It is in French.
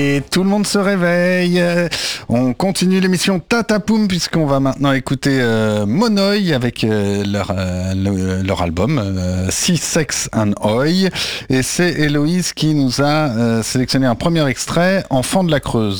Et tout le monde se réveille. On continue l'émission Tatapoum puisqu'on va maintenant écouter Monoï avec leur album Sea Sex and Oi. Et c'est Héloïse qui nous a sélectionné un premier extrait, Enfant de la Creuse.